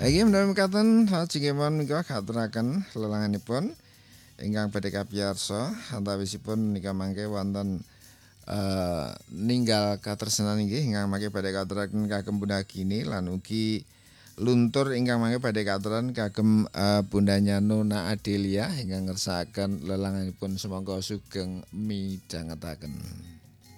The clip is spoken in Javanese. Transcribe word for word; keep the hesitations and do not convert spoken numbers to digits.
Iki menawi mekaten sajengipun menika katuraken lelanganipun ingkang badhe kapiyarsa antawisipun menika mangke wonten eh, ninggal katresnan inggih ingkang mangke badhe katuraken kagem Bunda Gini lan ugi luntur ingkang mangke badhe katuraken kagem eh, Bunda Nona Adelia ingkang ngersakaken lelanganipun semangka sugeng midhangetaken.